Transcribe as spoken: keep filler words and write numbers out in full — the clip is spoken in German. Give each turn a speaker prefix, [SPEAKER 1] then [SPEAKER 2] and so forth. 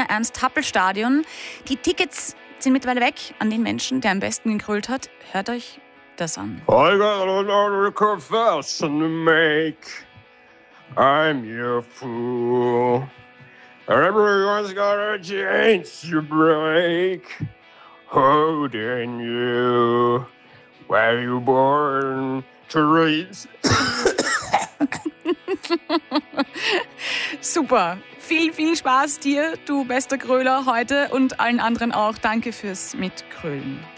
[SPEAKER 1] Ernst-Happel-Stadion. Die Tickets sind mittlerweile weg an den Menschen, der am besten gegrölt hat. Hört euch das an.
[SPEAKER 2] I got another confession to make. I'm your fool. Everyone's got a chance to break. Holding you. Were you born to raise?
[SPEAKER 1] Super. Viel, viel Spaß dir, du bester Gröler, heute und allen anderen auch. Danke fürs Mitgrölen.